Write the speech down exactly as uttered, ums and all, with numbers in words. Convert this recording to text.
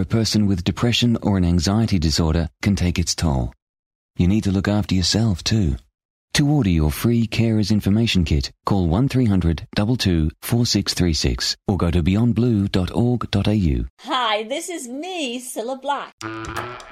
a person with depression or an anxiety disorder can take its toll. You need to look after yourself too. To order your free Carers Information Kit, call one three hundred two two four six three six or go to beyond blue dot org dot a u. Hi, this is me, Cilla Black.